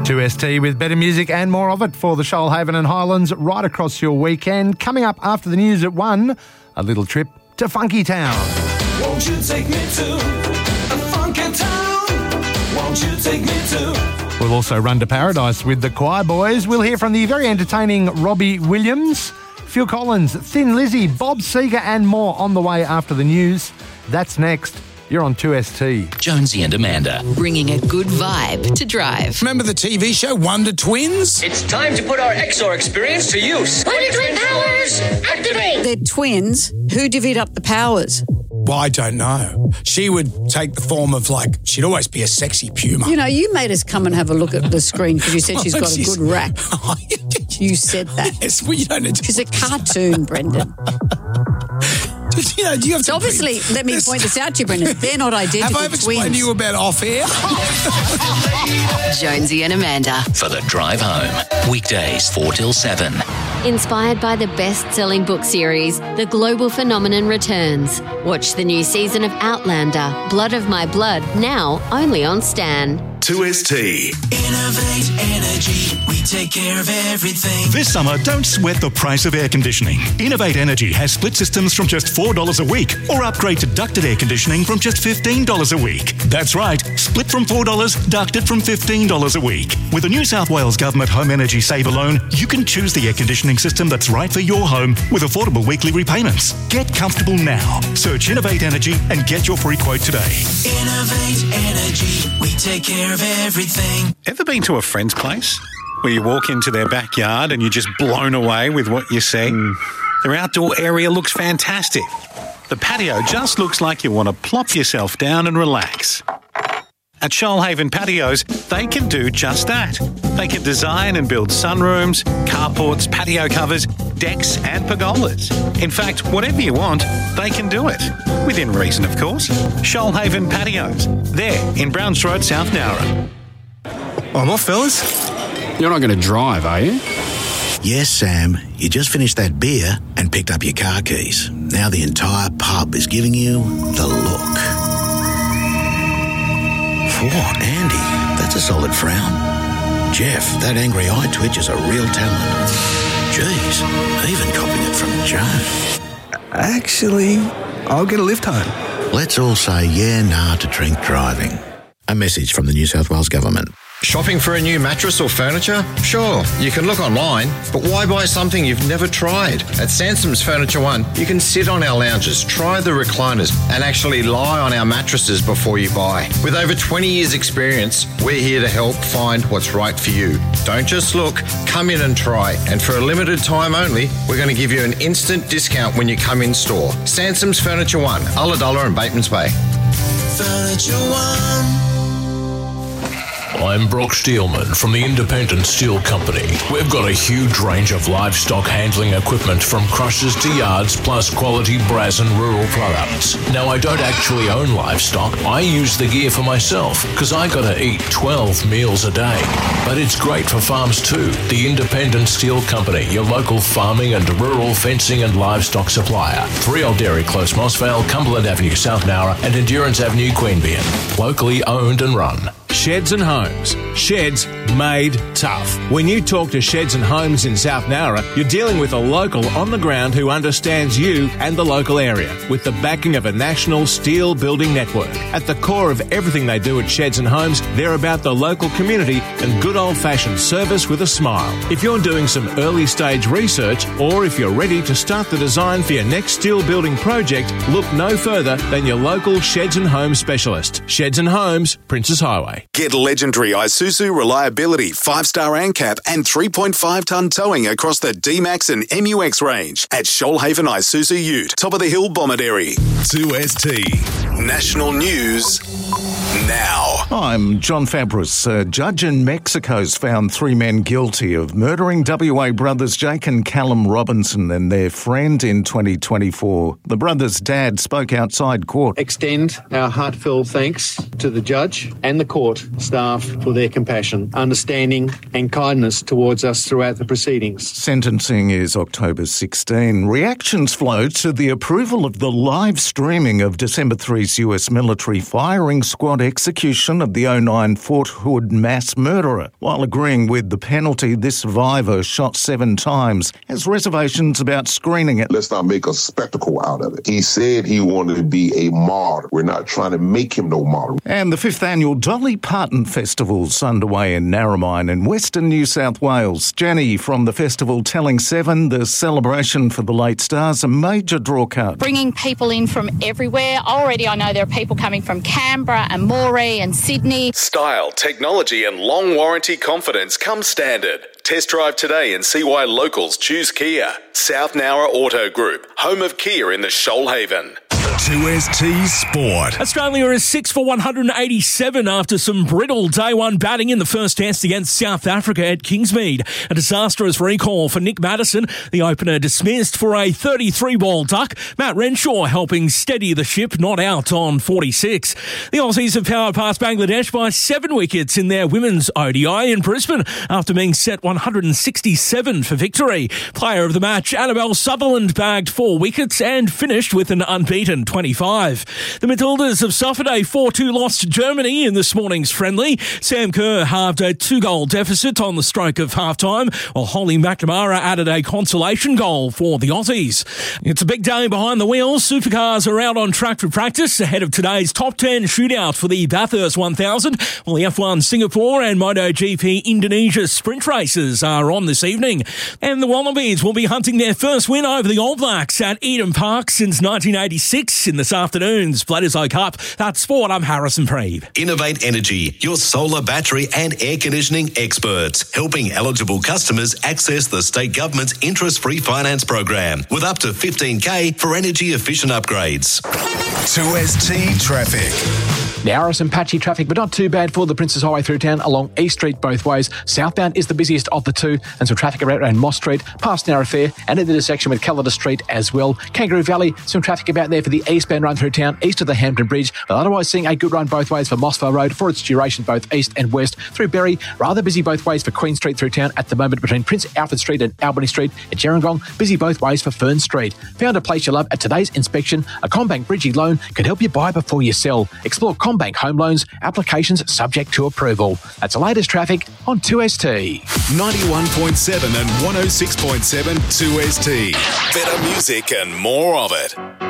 2ST with better music and more of it for the Shoalhaven and Highlands right across your weekend. Coming up after the news at 1, a little trip to Funky Town. Won't you take me to a funky town? Won't you take me to... We'll also run to Paradise with the Choir Boys. We'll hear from the very entertaining Robbie Williams, Phil Collins, Thin Lizzy, Bob Seger and more on the way after the news. That's next. You're on 2ST. Jonesy and Amanda. Bringing a good vibe to drive. Remember the TV show Wonder Twins? It's time to put our XR experience to use. Wonder Twin powers, activate! They're twins. Who divvied up the powers? Well, I don't know. She would take the form of, she'd always be a sexy puma. You know, you made us come and have a look at the screen because you said she's got a good rack. You said that. Yes, well, you don't need to. She's a cartoon, Brendan. You know, do you have to obviously, let me point this out to you, Brendan. They're not identical twins. Have I ever explained to you about off-air? Jonesy and Amanda. For the drive home. Weekdays 4 till 7. Inspired by the best-selling book series, The Global Phenomenon returns. Watch the new season of Outlander, Blood of My Blood, now only on Stan. 2ST. Innovate Energy. We take care of everything. This summer, don't sweat the price of air conditioning. Innovate Energy has split systems from just $4 a week, or upgrade to ducted air conditioning from just $15 a week. That's right, split from $4, ducted from $15 a week. With the New South Wales Government Home Energy Saver loan, you can choose the air conditioning system that's right for your home with affordable weekly repayments. Get comfortable now. Search Innovate Energy and get your free quote today. Innovate Energy. We take care of everything. Ever been to a friend's place where you walk into their backyard and you're just blown away with what you see? Their outdoor area looks fantastic. The patio just looks like you want to plop yourself down and relax. At Shoalhaven Patios, they can do just that. They can design and build sunrooms, carports, patio covers, decks and pergolas. In fact, whatever you want, they can do it. Within reason, of course. Shoalhaven Patios. There in Browns Road, South Nowra. I'm off, fellas. You're not going to drive, are you? Yes, Sam. You just finished that beer and picked up your car keys. Now the entire pub is giving you the look. Whoa, Andy, that's a solid frown. Jeff, that angry eye twitch is a real talent. Jeez, even copying it from Joe. Actually, I'll get a lift home. Let's all say yeah, nah to drink driving. A message from the New South Wales Government. Shopping for a new mattress or furniture? Sure, you can look online, but why buy something you've never tried? At Sansom's Furniture One, you can sit on our lounges, try the recliners, and actually lie on our mattresses before you buy. With over 20 years' experience, we're here to help find what's right for you. Don't just look, come in and try. And for a limited time only, we're going to give you an instant discount when you come in store. Sansom's Furniture One, Ulladulla and Batemans Bay. Furniture One. I'm Brock Steelman from the Independent Steel Company. We've got a huge range of livestock handling equipment from crushers to yards, plus quality brass and rural products. Now, I don't actually own livestock. I use the gear for myself because I gotta eat 12 meals a day. But it's great for farms too. The Independent Steel Company, your local farming and rural fencing and livestock supplier. 3 Old Dairy Close, Mossvale, Cumberland Avenue, South Nowra, and Endurance Avenue, Queanbeyan. Locally owned and run. Sheds and Homes. Sheds made tough. When you talk to Sheds and Homes in South Nowra, you're dealing with a local on the ground who understands you and the local area with the backing of a national steel building network. At the core of everything they do at Sheds and Homes, they're about the local community and good old-fashioned service with a smile. If you're doing some early-stage research or if you're ready to start the design for your next steel building project, look no further than your local Sheds and Homes specialist. Sheds and Homes, Princes Highway. Get legendary Isuzu reliability, 5-star ANCAP and 3.5-tonne towing across the D-Max and MUX range at Shoalhaven Isuzu Ute, top of the hill, Bomaderry. 2ST National News now. I'm John Fabris. A judge in Mexico's found 3 men guilty of murdering WA brothers Jake and Callum Robinson and their friend in 2024. The brothers' dad spoke outside court. Extend our heartfelt thanks to the judge and the court staff for their compassion, understanding and kindness towards us throughout the proceedings. Sentencing is October 16. Reactions flow to the approval of the live streaming of December 3's US military firing squad execution of the 09 Fort Hood mass murderer. While agreeing with the penalty, this survivor, shot 7 times, has reservations about screening it. Let's not make a spectacle out of it. He said he wanted to be a martyr. We're not trying to make him no martyr. And the 5th annual Dolly Parton Festival's underway in Narromine in Western New South Wales. Jenny from the festival telling Seven the celebration for the late stars a major drawcard. Bringing people in from everywhere. Already I know there are people coming from Canberra and Moree and Sydney. Style, technology and long warranty confidence come standard. Test drive today and see why locals choose Kia. South Nowra Auto Group, home of Kia in the Shoalhaven. 2ST Sport. Australia is 6 for 187 after some brittle day one batting in the first test against South Africa at Kingsmead. A disastrous recall for Nick Maddison. The opener dismissed for a 33-ball duck. Matt Renshaw helping steady the ship, not out on 46. The Aussies have powered past Bangladesh by 7 wickets in their women's ODI in Brisbane after being set 167 for victory. Player of the match, Annabelle Sutherland, bagged 4 wickets and finished with an unbeaten 25. The Matildas have suffered a 4-2 loss to Germany in this morning's friendly. Sam Kerr halved a 2-goal deficit on the stroke of half-time, while Holly McNamara added a consolation goal for the Aussies. It's a big day behind the wheel. Supercars are out on track for practice ahead of today's top 10 shootout for the Bathurst 1000, while the F1 Singapore and MotoGP Indonesia sprint races are on this evening. And the Wallabies will be hunting their first win over the All Blacks at Eden Park since 1986 in this afternoon's Bledisloe Cup. That's sport. I'm Harrison Preeb. Innovate Energy, your solar, battery and air conditioning experts, helping eligible customers access the state government's interest-free finance program with up to $15,000 for energy-efficient upgrades. 2ST Traffic. Now some patchy traffic, but not too bad for the Princes Highway through town along East Street both ways. Southbound is the busiest of the two, and some traffic around Moss Street, past Narrow Fair, and at the intersection with Callida Street as well. Kangaroo Valley, some traffic about there for the eastbound run through town, east of the Hampton Bridge, but otherwise seeing a good run both ways for Mossvale Road for its duration both east and west. Through Berry, rather busy both ways for Queen Street through town at the moment between Prince Alfred Street and Albany Street. At Gerringong, busy both ways for Fern Street. Found a place you love at today's inspection. A CommBank Bridgie loan can help you buy before you sell. Explore CommBank Home Loans. Applications subject to approval. That's the latest traffic on 2ST. 91.7 and 106.7 2ST. Better music and more of it.